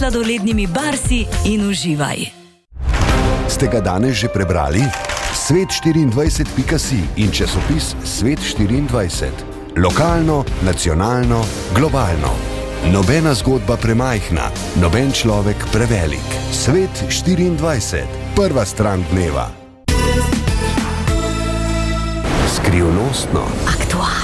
sladolednimi barsi in uživaj. Ste ga danes že prebrali? Svet24.si in časopis Svet24. Lokalno, nacionalno, globalno. Nobena zgodba premajhna, noben človek prevelik. Svet24. Prva stran dneva. Skrivnostno.